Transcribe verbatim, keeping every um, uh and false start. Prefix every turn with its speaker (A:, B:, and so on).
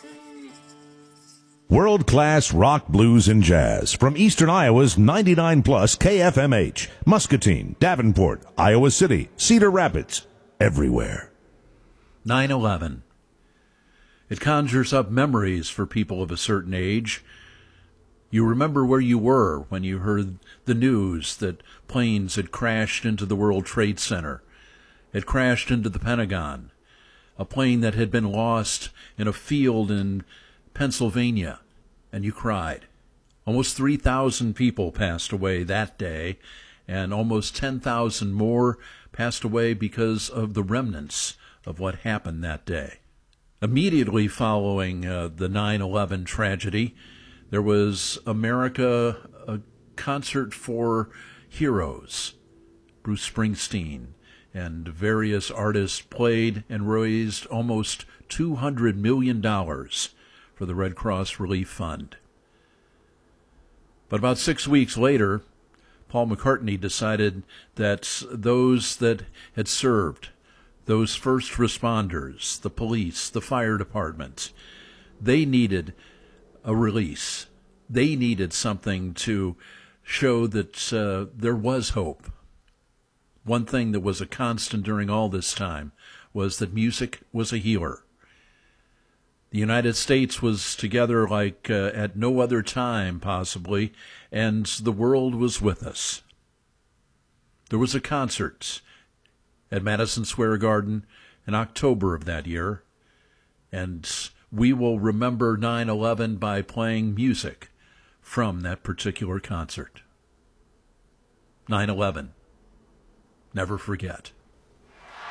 A: World-class rock, blues, and jazz from Eastern Iowa's ninety-nine plus K F M H, Muscatine, Davenport, Iowa City, Cedar Rapids, everywhere.
B: nine eleven. It conjures up memories for people of a certain age. You remember where you were when you heard the news that planes had crashed into the World Trade Center, had crashed into the Pentagon, a plane that had been lost in a field in Pennsylvania, and you cried. Almost three thousand people passed away that day, and almost ten thousand more passed away because of the remnants of what happened that day. Immediately following uh, the nine eleven tragedy, there was America, a concert for heroes. Bruce Springsteen and various artists played and raised almost two hundred million dollars for the Red Cross Relief Fund. But about six weeks later, Paul McCartney decided that those that had served, those first responders, the police, the fire department, they needed a release. They needed something to show that uh, there was hope. One thing that was a constant during all this time was that music was a healer. The United States was together like uh, at no other time, possibly, and the world was with us. There was a concert at Madison Square Garden in October of that year, and we will remember nine eleven by playing music from that particular concert. nine eleven. Never forget.